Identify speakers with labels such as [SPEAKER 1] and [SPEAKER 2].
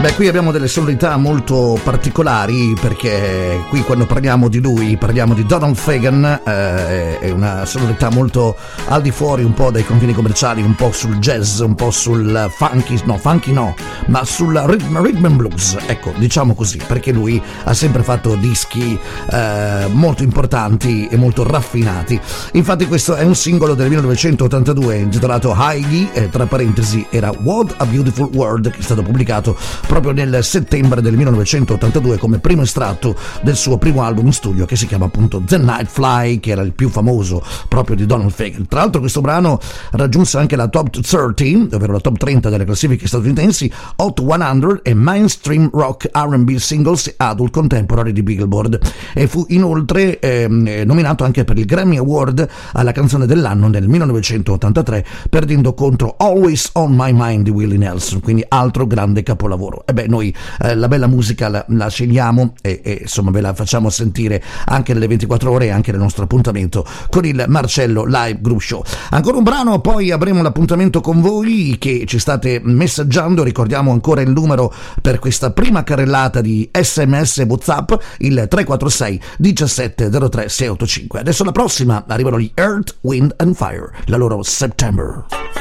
[SPEAKER 1] Beh, qui abbiamo delle sonorità molto particolari, perché qui quando parliamo di lui parliamo di Donald Fagen, è una sonorità molto al di fuori un po' dai confini commerciali, un po' sul jazz, un po' sul funky no, ma sul rhythm and blues, ecco, diciamo così, perché lui ha sempre fatto dischi molto importanti e molto raffinati. Infatti questo è un singolo del 1982 intitolato Heidi, tra parentesi era What a Beautiful World, che è stato pubblicato proprio nel settembre del 1982 come primo estratto del suo primo album in studio, che si chiama appunto The Night Fly, che era il più famoso proprio di Donald Fagen. Tra l'altro questo brano raggiunse anche la top 30, ovvero la top 30 delle classifiche statunitensi, Hot 100 e Mainstream Rock R&B Singles e Adult Contemporary di Billboard, e fu inoltre nominato anche per il Grammy Award alla canzone dell'anno nel 1983, perdendo contro Always on My Mind di Willie Nelson, quindi altro grande capolavoro. E beh, noi la bella musica la scegliamo e insomma ve la facciamo sentire anche nelle 24 ore e anche nel nostro appuntamento con il Marcello Live Group Show. Ancora un brano, poi avremo l'appuntamento con voi che ci state messaggiando. Ricordiamo ancora il numero per questa prima carrellata di SMS e WhatsApp, il 346 17 03 685. Adesso la prossima, arrivano gli Earth, Wind and Fire, la loro September.